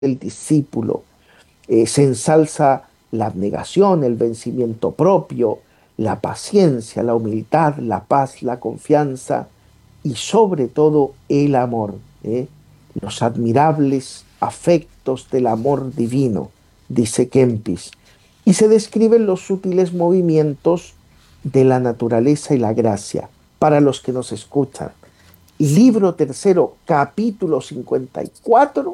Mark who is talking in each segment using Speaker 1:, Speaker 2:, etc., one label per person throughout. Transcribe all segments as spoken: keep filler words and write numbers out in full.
Speaker 1: del discípulo. Eh, se ensalza la abnegación, el vencimiento propio, la paciencia, la humildad, la paz, la confianza y sobre todo el amor, ¿eh? Los admirables afectos del amor divino, dice Kempis, y se describen los sutiles movimientos de la naturaleza y la gracia para los que nos escuchan.
Speaker 2: Sí.
Speaker 1: Libro tercero, capítulo cincuenta y cuatro,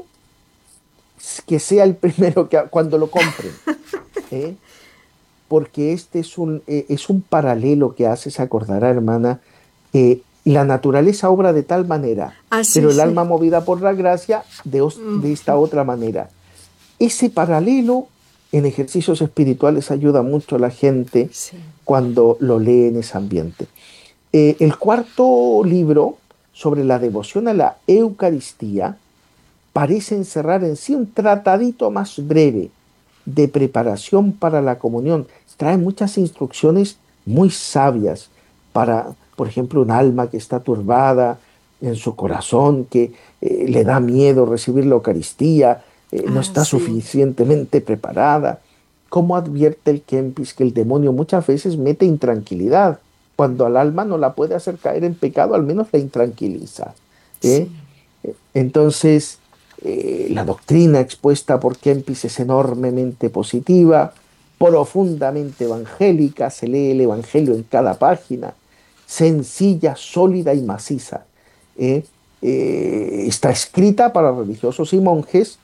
Speaker 1: que sea el primero que cuando lo compren, ¿eh? Porque este es un, eh, es un paralelo que hace, se acordará, hermana, eh, la naturaleza obra de tal manera,
Speaker 2: Ah, sí,
Speaker 1: pero el
Speaker 2: sí.
Speaker 1: alma movida por la gracia de, os- de
Speaker 2: Mm,
Speaker 1: esta otra manera. Ese paralelo en ejercicios espirituales ayuda mucho a la gente
Speaker 2: sí.
Speaker 1: cuando lo lee en ese ambiente. Eh, el cuarto libro sobre la devoción a la Eucaristía parece encerrar en sí un tratadito más breve de preparación para la comunión. Trae muchas instrucciones muy sabias para, por ejemplo, un alma que está turbada en su corazón, que eh, le da miedo recibir la Eucaristía, eh, no
Speaker 2: Ah,
Speaker 1: está
Speaker 2: sí.
Speaker 1: suficientemente preparada. ¿Cómo advierte el Kempis que el demonio muchas veces mete intranquilidad? Cuando al alma no la puede hacer caer en pecado, al menos la intranquiliza. ¿Eh?
Speaker 2: Sí.
Speaker 1: Entonces, eh, la doctrina expuesta por Kempis es enormemente positiva, profundamente evangélica, se lee el Evangelio en cada página, sencilla, sólida y maciza. ¿Eh? Eh, está escrita para religiosos y monjes,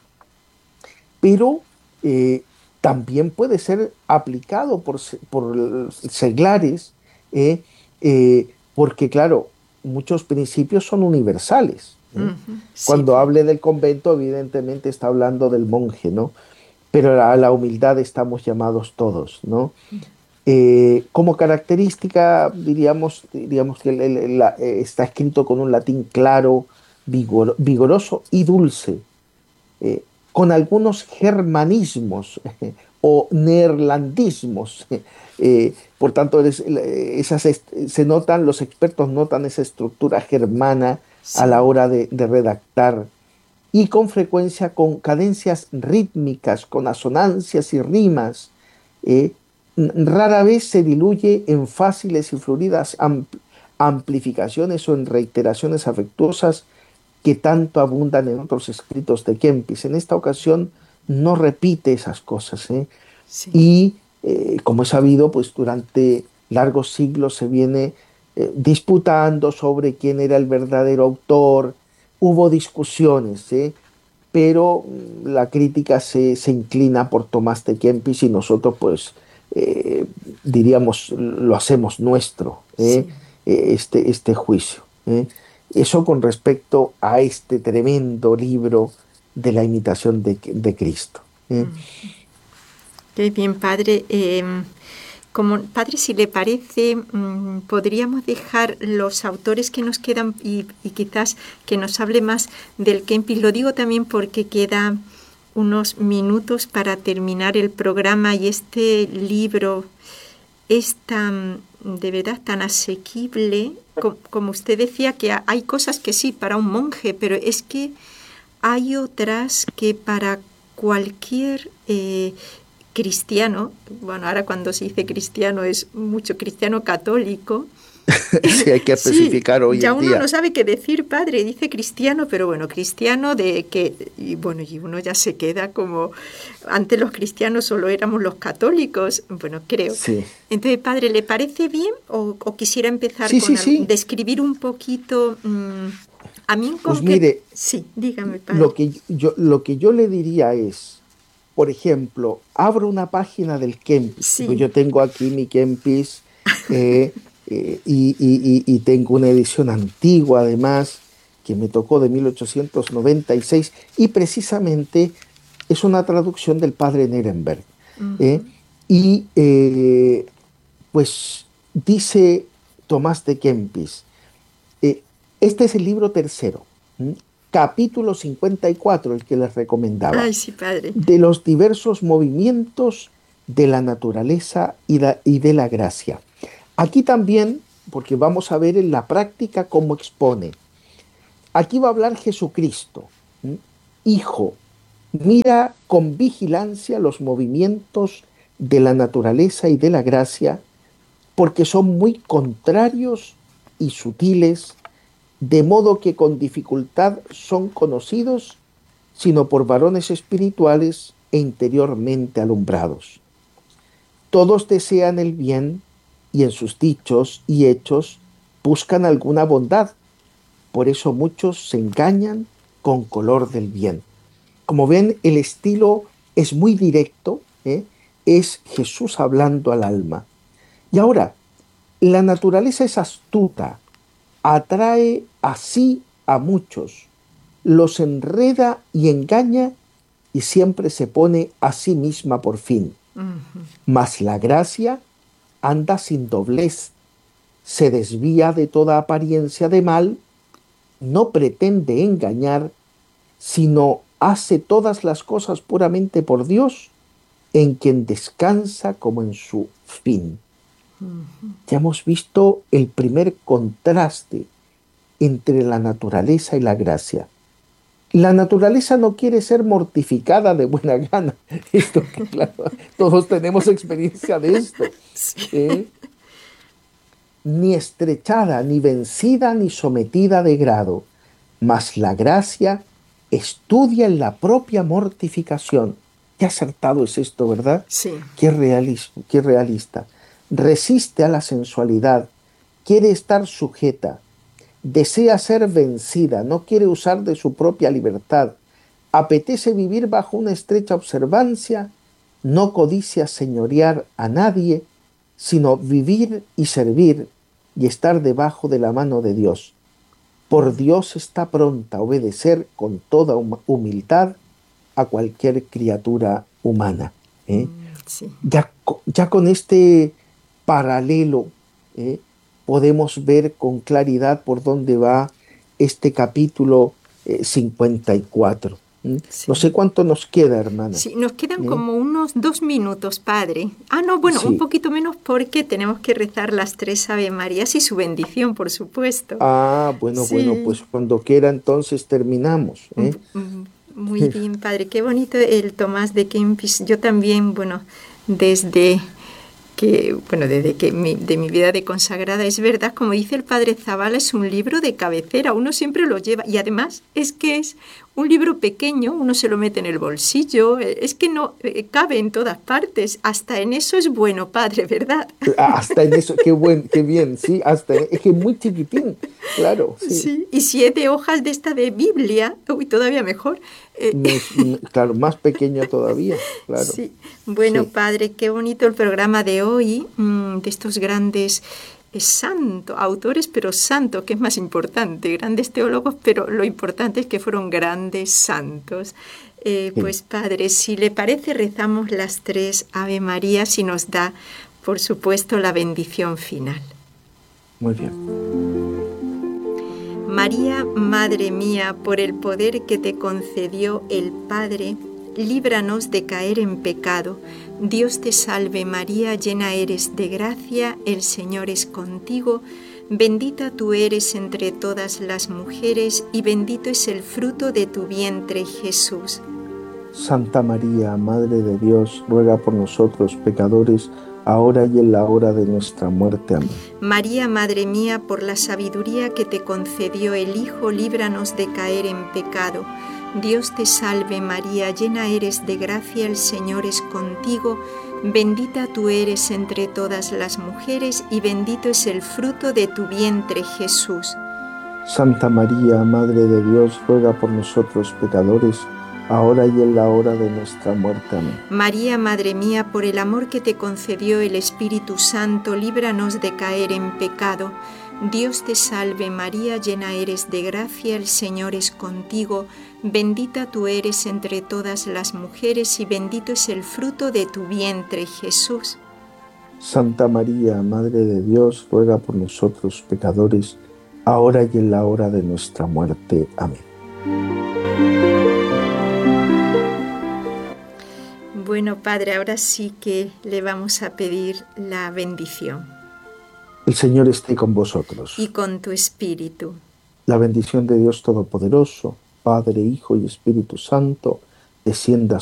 Speaker 1: pero eh, también puede ser aplicado por, se- por seglares, ¿eh? Eh, porque claro, muchos principios son universales. ¿Eh?
Speaker 2: Ujú, sí,
Speaker 1: Cuando
Speaker 2: padre.
Speaker 1: hable del convento, evidentemente está hablando del monje, ¿no? Pero a la humildad estamos llamados todos, ¿no? Eh, como característica, diríamos, diríamos que el- el- la- eh, está escrito con un latín claro, vigor- vigoroso y dulce, eh, con algunos germanismos o neerlandismos. Eh, por tanto, es- eh, esas est- se notan, los expertos notan esa estructura germana a la
Speaker 2: Sí.
Speaker 1: hora de, de redactar y con frecuencia con cadencias rítmicas, con asonancias y rimas. eh, n- Rara vez se diluye en fáciles y fluidas ampl- amplificaciones o en reiteraciones afectuosas que tanto abundan en otros escritos de Kempis. En esta ocasión no repite esas cosas, ¿eh?
Speaker 2: Sí.
Speaker 1: Y eh, como es sabido, pues durante largos siglos se viene eh, disputando sobre quién era el verdadero autor. Hubo discusiones, ¿eh? Pero mm, la crítica se, se inclina por Tomás de Kempis y nosotros pues eh, diríamos lo hacemos nuestro, ¿eh?
Speaker 2: Sí.
Speaker 1: Eh, Este, este juicio, ¿eh? Eso con respecto a este tremendo libro de la imitación de, de Cristo, ¿eh?
Speaker 2: Qué bien, padre. Em, como padre, si le parece, mm, podríamos dejar los autores que nos quedan y, y quizás que nos hable más del Kempis. Lo digo también porque queda unos minutos para terminar el programa y este libro es tan, de verdad, tan asequible. Co- Como usted decía, que ha- hay cosas que sí para un monje, pero es que hay otras que para cualquier eh, cristiano, bueno, ahora cuando se dice cristiano es mucho cristiano católico,
Speaker 1: Sí, hay que
Speaker 2: sí,
Speaker 1: especificar hoy
Speaker 2: ya
Speaker 1: en
Speaker 2: uno no
Speaker 1: día.
Speaker 2: sabe qué decir, padre, dice cristiano, pero bueno, cristiano de que, y bueno, y uno ya se queda como, antes los cristianos solo éramos los católicos, bueno, creo.
Speaker 1: Sí,
Speaker 2: Entonces, padre, ¿le parece bien o, o quisiera empezar
Speaker 1: sí,
Speaker 2: con
Speaker 1: sí,
Speaker 2: al-
Speaker 1: sí.
Speaker 2: describir un poquito, mm, a mí en
Speaker 1: Pues
Speaker 2: concreto,
Speaker 1: mire,
Speaker 2: sí, dígame,
Speaker 1: lo
Speaker 2: padre.
Speaker 1: que yo, lo que yo le diría es, por ejemplo, abro una página del Kempis, porque
Speaker 2: Sí,
Speaker 1: yo tengo aquí mi Kempis eh, eh, y, y- y- y tengo una edición antigua además que me tocó de mil ochocientos noventa y seis y seis y precisamente es una traducción del padre Nerenberg. ¿Eh? Y eh, pues dice Tomás de Kempis, eh, este es el libro tercero, ¿m? Capítulo cincuenta y cuatro, el que les recomendaba,
Speaker 2: ay, sí, padre.
Speaker 1: de los diversos movimientos de la naturaleza y, la- y de la gracia. Aquí también, porque vamos a ver en la práctica cómo expone. Aquí va a hablar Jesucristo, ¿m? Hijo, Mira con vigilancia los movimientos de la naturaleza y de la gracia, porque son muy contrarios y sutiles, de modo que con dificultad son conocidos, sino por varones espirituales e interiormente alumbrados. Todos desean el bien y en sus dichos y hechos buscan alguna bondad. Por eso muchos se engañan con color del bien. Como ven, el estilo es muy directo, ¿eh? Es Jesús hablando al alma. Y ahora, la naturaleza es astuta, atrae así a muchos, los enreda y engaña y siempre se pone a sí misma por fin.
Speaker 2: Ujú.
Speaker 1: Mas la gracia anda sin doblez, se desvía de toda apariencia de mal, no pretende engañar, sino hace todas las cosas puramente por Dios, en quien descansa como en su fin. Ya hemos visto el primer contraste entre la naturaleza y la gracia. La naturaleza no quiere ser mortificada de buena gana. Esto que claro, todos tenemos experiencia de esto. ¿Eh? Ni estrechada, ni vencida, ni sometida de grado. Mas la gracia estudia en la propia mortificación. Qué acertado es esto, ¿verdad?
Speaker 2: Sí.
Speaker 1: Qué realismo, qué realista. Resiste a la sensualidad, quiere estar sujeta, desea ser vencida, no quiere usar de su propia libertad, apetece vivir bajo una estrecha observancia, no codicia señorear a nadie, sino vivir y servir y estar debajo de la mano de Dios. Por Dios está pronta a obedecer con toda humildad a cualquier criatura humana. ¿eh?
Speaker 2: Sí.
Speaker 1: Ya, ya con este paralelo, ¿eh? podemos ver con claridad por dónde va este capítulo eh, cincuenta y cuatro. ¿Mm?
Speaker 2: Sí.
Speaker 1: No sé cuánto nos queda, hermana.
Speaker 2: Sí, nos quedan
Speaker 1: ¿Eh?
Speaker 2: como unos dos minutos, padre. Ah, no, bueno,
Speaker 1: Sí.
Speaker 2: un poquito menos porque tenemos que rezar las tres Ave Marías y su bendición, por supuesto.
Speaker 1: Ah, bueno,
Speaker 2: Sí.
Speaker 1: bueno, pues cuando quiera entonces terminamos. ¿eh?
Speaker 2: Muy bien, padre. Qué bonito el Tomás de Kempis. Yo también, bueno, desde que, bueno, desde que mi, de mi vida de consagrada, es verdad, como dice el padre Zavala, es un libro de cabecera, uno siempre lo lleva, y además es que es un libro pequeño, uno se lo mete en el bolsillo, es que no eh, cabe en todas partes, hasta en eso es bueno, padre, ¿verdad?
Speaker 1: Hasta en eso, qué buen, qué bien, sí, hasta es que es muy chiquitín, claro, sí.
Speaker 2: Sí, y si es de hojas de esta de Biblia, uy, todavía mejor. Eh,
Speaker 1: Mes- claro, más pequeño todavía, claro.
Speaker 2: Sí, bueno,
Speaker 1: Sí.
Speaker 2: padre, qué bonito el programa de hoy, mmm, de estos grandes eh, santos, autores, pero santos, que es más importante, grandes teólogos, pero lo importante es que fueron grandes santos. Eh,
Speaker 1: Sí.
Speaker 2: pues, padre, si le parece, rezamos las tres Ave Marías y nos da, por supuesto, la bendición final.
Speaker 1: Muy bien.
Speaker 2: María, Madre mía, por el poder que te concedió el Padre, líbranos de caer en pecado. Dios te salve María, llena eres de gracia, el Señor es contigo. Bendita tú eres entre todas las mujeres y bendito es el fruto de tu vientre, Jesús.
Speaker 1: Santa María, Madre de Dios, ruega por nosotros pecadores, ahora y en la hora de nuestra muerte. Amén.
Speaker 2: María, Madre mía, por la sabiduría que te concedió el Hijo, líbranos de caer en pecado. Dios te salve María, llena eres de gracia, el Señor es contigo. Bendita tú eres entre todas las mujeres y bendito es el fruto de tu vientre, Jesús.
Speaker 1: Santa María, Madre de Dios, ruega por nosotros pecadores, ahora y en la hora de nuestra muerte. Amén.
Speaker 2: María, Madre mía, por el amor que te concedió el Espíritu Santo, líbranos de caer en pecado. Dios te salve María, llena eres de gracia, el Señor es contigo. Bendita tú eres entre todas las mujeres y bendito es el fruto de tu vientre, Jesús.
Speaker 1: Santa María, Madre de Dios, ruega por nosotros pecadores, ahora y en la hora de nuestra muerte. Amén.
Speaker 2: Bueno, Padre, ahora sí que le vamos a pedir la bendición.
Speaker 1: El Señor esté con vosotros.
Speaker 2: Y con tu espíritu.
Speaker 1: La bendición de Dios Todopoderoso, Padre, Hijo y Espíritu Santo, descienda